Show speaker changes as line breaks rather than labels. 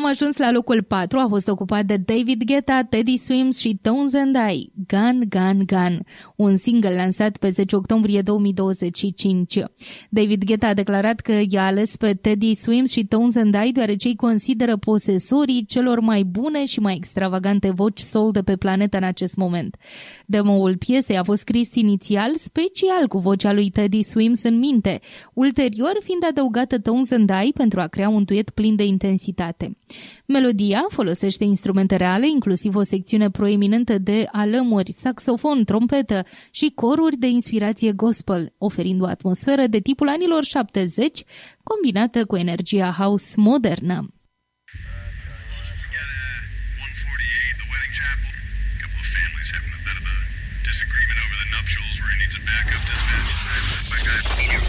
Am ajuns la locul 4, a fost ocupat de David Guetta, Teddy Swims și Tones and I, Gun, Gun, Gun, un single lansat pe 10 octombrie 2025. David Guetta a declarat că i-a ales pe Teddy Swims și Tones and I deoarece îi consideră posesorii celor mai bune și mai extravagante voci soul de pe planetă în acest moment. Demo-ul piesei a fost scris inițial special cu vocea lui Teddy Swims în minte, ulterior fiind adăugată Tones and I pentru a crea un duet plin de intensitate. Melodia folosește instrumente reale, inclusiv o secțiune proeminentă de alămuri, saxofon, trompetă și coruri de inspirație gospel, oferind o atmosferă de tipul anilor 70, combinată cu energia house modernă.